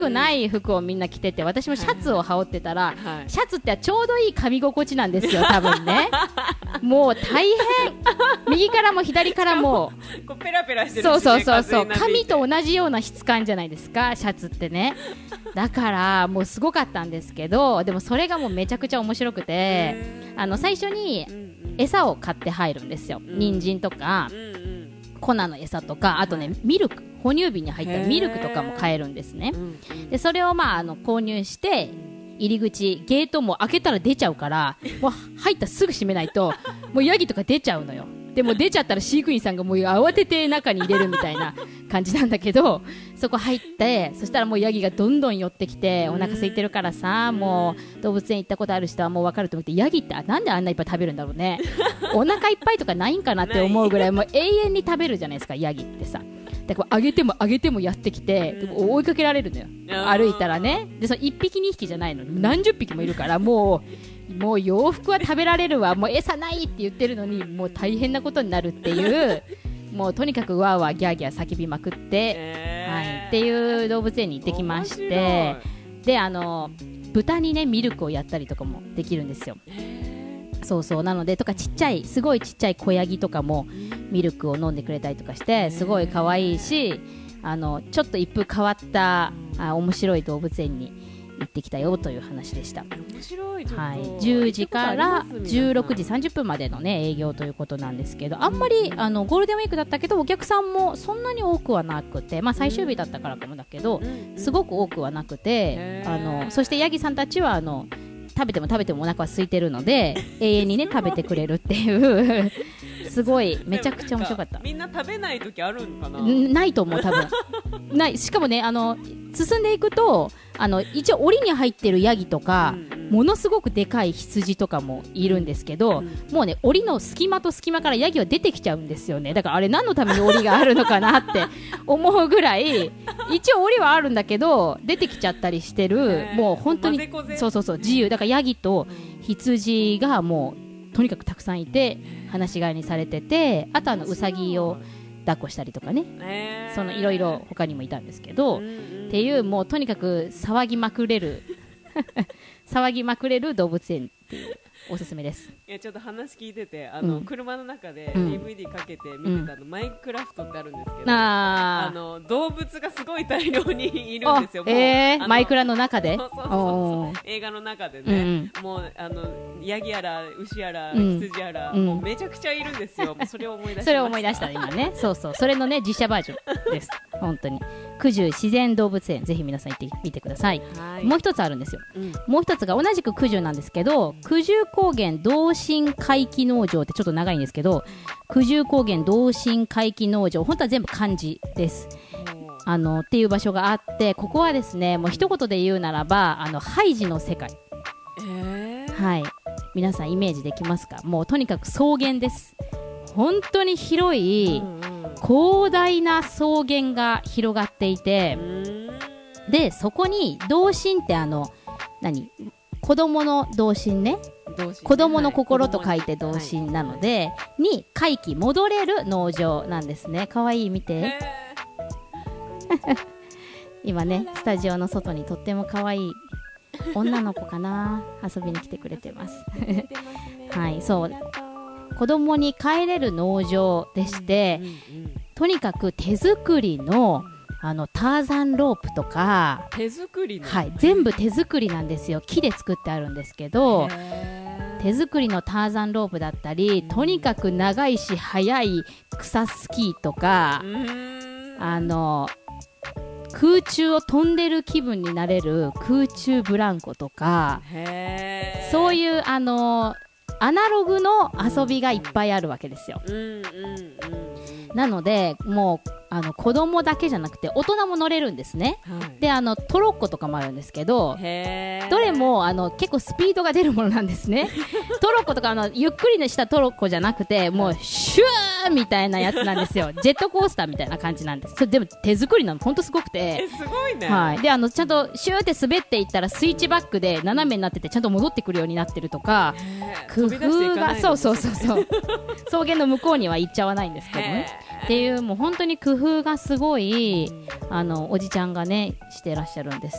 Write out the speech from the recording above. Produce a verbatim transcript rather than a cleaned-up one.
ない服をみんな着てて、私もシャツを羽織ってたら、 はい、 シャツってちょうどいい噛み心地なんですよ多分ねもう大変、右からも左からもこうペラペラしてるし、 そね、 うそうそうそう、 風になびいて髪と同じような質感じゃないですかシャツってね。だからもうすごかったんですけど、でもそれがもうめちゃくちゃ面白くて、あの最初に餌を買って入るんですよ、うん、人参とか、うんうん、粉の餌とか、あとね、はい、ミルク、哺乳瓶に入ったミルクとかも買えるんですね。でそれをまああの購入して入り口ゲートも開けたら出ちゃうから、もう入ったらすぐ閉めないともうヤギとか出ちゃうのよ。でも出ちゃったら飼育員さんがもう慌てて中に入れるみたいな感じなんだけど、そこ入って、そしたらもうヤギがどんどん寄ってきて、お腹空いてるからさ、もう動物園行ったことある人はもう分かると思って、ヤギってなんであんないっぱい食べるんだろうねお腹いっぱいとかないんかなって思うぐらいもう永遠に食べるじゃないですかヤギってさ。だから上げても上げてもやってきて、でも追いかけられるのよ歩いたらね。でそのいっぴきにひきじゃないのに何十匹もいるから、もうもう洋服は食べられるわ、もう餌ないって言ってるのにもう大変なことになるっていうもうとにかくワーワーギャーギャー叫びまくって、えーはい、っていう動物園に行ってきまして、であの豚にねミルクをやったりとかもできるんですよ。そうそう、なのでとかちっちゃいすごいちっちゃい子ヤギとかもミルクを飲んでくれたりとかしてすごい可愛いし、あのちょっと一風変わったあ面白い動物園に行ってきたよという話でした。 面白い、 はい、じゅうじからじゅうろくじさんじゅっぷんまでの、ね、営業ということなんですけど、あんまりあのゴールデンウィークだったけどお客さんもそんなに多くはなくて、まあ、最終日だったからかもだけどすごく多くはなくて、あのそしてヤギさんたちはあの食べても食べてもお腹は空いてるので永遠にね食べてくれるっていうすごいめちゃくちゃ面白かった。 みんな食べない時あるのかな。 ないと思う多分ない。しかもねあの進んでいくとあの一応檻に入ってるヤギとか、うんうん、ものすごくでかい羊とかもいるんですけど、うん、もうね檻の隙間と隙間からヤギは出てきちゃうんですよね。だからあれ何のために檻があるのかなって思うぐらい一応檻はあるんだけど出てきちゃったりしてる、もう本当にぜこぜそうそうそう自由だからヤギと羊がもうとにかくたくさんいて放し飼いにされてて、あとあのウサギを抱っこしたりとかね、えー、そのいろいろ他にもいたんですけど、うんうん、っていうもうとにかく騒ぎまくれる騒ぎまくれる動物園っていうおすすめです。 いやちょっと話聞いててあの、うん、車の中で ディーブイディー かけて見てたの、うん、マインクラフトってあるんですけど、ああの動物がすごい大量にいるんですよ。もうえー、マイクラの中でそうそうそうそう映画の中でね、うん、もうあのヤギやら牛やら、うん、羊やら、うん、もうめちゃくちゃいるんですよ。もうそれを思い出しました。 それを思い出した今ねそうそうそれのね実写バージョンです本当に九十自然動物園ぜひ皆さん行ってみてください。もう一つあるんですよ、うん、もう一つが同じく九十なんですけど、九十高原同心回帰農場ってちょっと長いんですけど、九十高原同心回帰農場本当は全部漢字です。あのっていう場所があって、ここはですねもう一言で言うならばあのハイジの世界、えー、はい皆さんイメージできますか。もうとにかく草原です。本当に広い、うんうん、広大な草原が広がっていて、でそこに同心ってあの何子供の同心ね、子供の心と書いて同心なので、はい、に回帰戻れる農場なんですね。かわいい見て今ねスタジオの外にとってもかわいい女の子かな遊びに来てくれてますはいそう子供に帰れる農場でして、うんうんうん、とにかく手作りのあのターザンロープとか手作りの、 はい、全部手作りなんですよ。木で作ってあるんですけど手作りのターザンロープだったり、とにかく長いし速い草スキーとか、あの空中を飛んでる気分になれる空中ブランコとか、そういうあのアナログの遊びがいっぱいあるわけですよ、うんうんうん、なのでもうあの子供だけじゃなくて大人も乗れるんですね、はい、であのトロッコとかもあるんですけど、へどれもあの結構スピードが出るものなんですねトロッコとかあのゆっくりしたトロッコじゃなくてもうシューみたいなやつなんですよジェットコースターみたいな感じなんです。それでも手作りなの本当すごくて、 えすごいね、 はい、であのちゃんとシューって滑っていったらスイッチバックで斜めになっててちゃんと戻ってくるようになってるとか、工夫がそうそうそうそう草原の向こうには行っちゃわないんですけどねっていうもう本当に工夫がすごいあのおじちゃんがねしてらっしゃるんです